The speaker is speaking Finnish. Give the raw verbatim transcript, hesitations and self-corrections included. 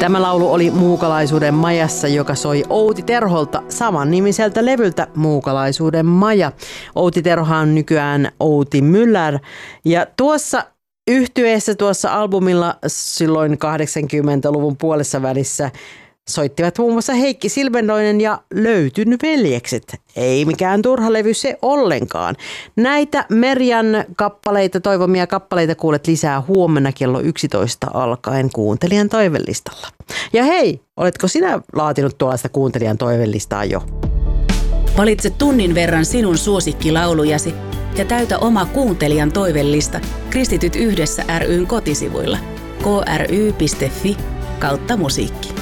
Tämä laulu oli Muukalaisuuden majassa, joka soi Outi Terholta samannimiseltä levyltä Muukalaisuuden maja. Outi Terhohan on nykyään Outi Müller. Ja tuossa yhtyeessä tuossa albumilla silloin kahdeksankymmentäluvun puolessa välissä soittivat muun muassa Heikki Silvennoinen ja Löytyn veljekset. Ei mikään turha levy se ollenkaan. Näitä Merjan kappaleita, toivomia kappaleita kuulet lisää huomenna kello yksitoista alkaen kuuntelijan toivellistalla. Ja hei, oletko sinä laatinut tuollaista kuuntelijan toivellistaa jo? Valitse tunnin verran sinun suosikkilaulujasi ja täytä oma kuuntelijan toivellista Kristityt yhdessä ry:n kotisivuilla k r y piste f i kautta musiikki.